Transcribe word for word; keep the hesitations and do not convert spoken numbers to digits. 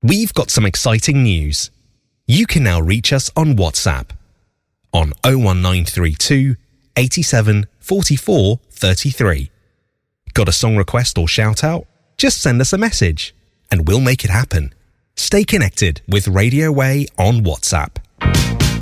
We've got some exciting news. You can now reach us on WhatsApp on oh one nine three two, eight seven, four four, three three. Got a song request or shout out? Just send us a message and we'll make it happen. Stay connected with Radio Way on WhatsApp.